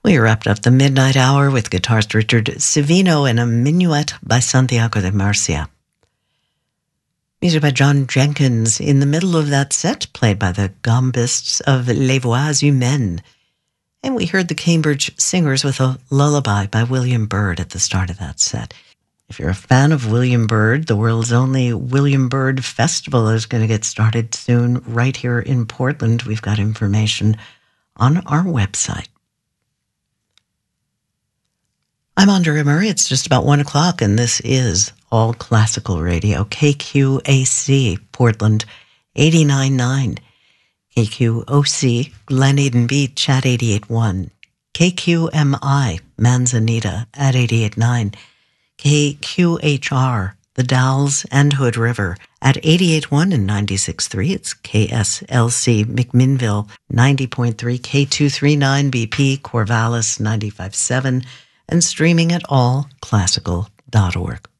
We wrapped up the midnight hour with guitarist Richard Savino and a minuet by Santiago de Murcia. Music by John Jenkins in the middle of that set, played by the gambists of Les Voix Humaines. And we heard the Cambridge Singers with a lullaby by William Byrd at the start of that set. If you're a fan of William Byrd, the world's only William Byrd Festival is going to get started soon right here in Portland. We've got information on our website. I'm Andrea Murray. It's just about 1 o'clock, and this is All Classical Radio, KQAC, Portland, 89.9. KQOC, Glen Eden Beach at 88.1. KQMI, Manzanita at 88.9. KQHR, The Dalles and Hood River at 88.1 and 96.3. It's KSLC, McMinnville, 90.3. K239 BP, Corvallis, 95.7. And streaming at allclassical.org.